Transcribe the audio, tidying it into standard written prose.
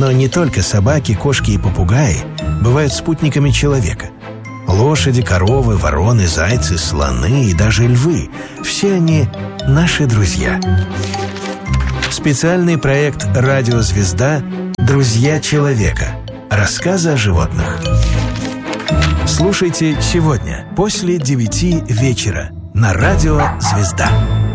Но не только собаки, кошки и попугаи бывают спутниками человека. Лошади, коровы, вороны, зайцы, слоны и даже львы – все они наши друзья. Специальный проект «Радио Звезда» «Друзья человека». Рассказы о животных. Слушайте сегодня после 9 вечера на Радио Звезда.